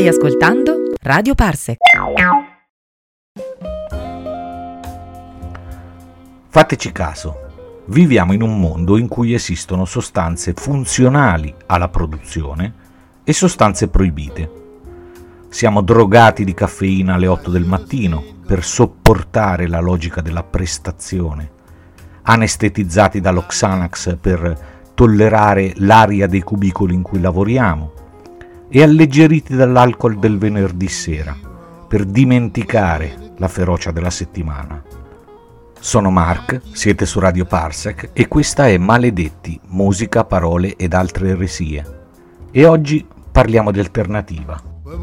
Stai ascoltando Radio Parsec. Fateci caso, viviamo in un mondo in cui esistono sostanze funzionali alla produzione e sostanze proibite. Siamo drogati di caffeina alle 8 del mattino per sopportare la logica della prestazione, anestetizzati dallo Xanax per tollerare l'aria dei cubicoli in cui lavoriamo e alleggeriti dall'alcol del venerdì sera per dimenticare la ferocia della settimana. Sono Mark, siete su Radio Parsec e questa è Maledetti, musica, parole ed altre eresie. E oggi parliamo di alternativa.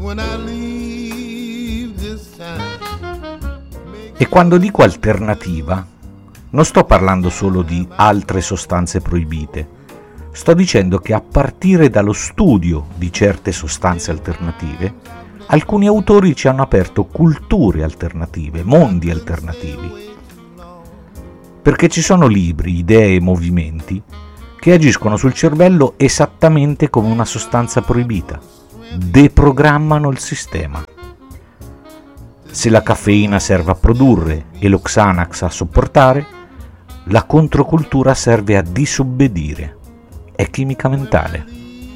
E quando dico alternativa, non sto parlando solo di altre sostanze proibite. Sto dicendo che a partire dallo studio di certe sostanze alternative, alcuni autori ci hanno aperto culture alternative, mondi alternativi. Perché ci sono libri, idee e movimenti che agiscono sul cervello esattamente come una sostanza proibita. Deprogrammano il sistema. Se la caffeina serve a produrre e lo Xanax a sopportare, la controcultura serve a disobbedire. È chimica mentale.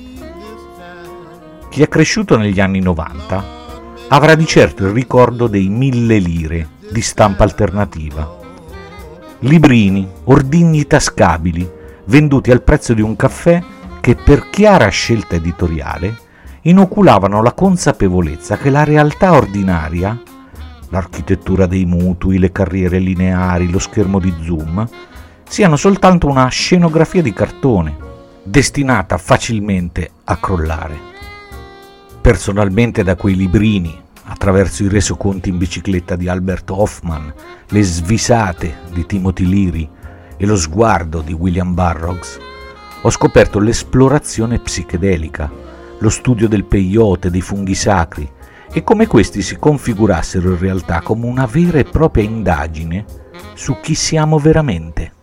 Chi è cresciuto negli anni 90 avrà di certo il ricordo dei 1000 lire di stampa alternativa. Librini, ordigni tascabili, venduti al prezzo di un caffè che per chiara scelta editoriale inoculavano la consapevolezza che la realtà ordinaria, l'architettura dei mutui, le carriere lineari, lo schermo di zoom, siano soltanto una scenografia di cartone, destinata facilmente a crollare. Personalmente da quei librini, attraverso i resoconti in bicicletta di Albert Hoffman, le svisate di Timothy Leary e lo sguardo di William Burroughs, ho scoperto l'esplorazione psichedelica, lo studio del peyote, dei funghi sacri, e come questi si configurassero in realtà come una vera e propria indagine su chi siamo veramente.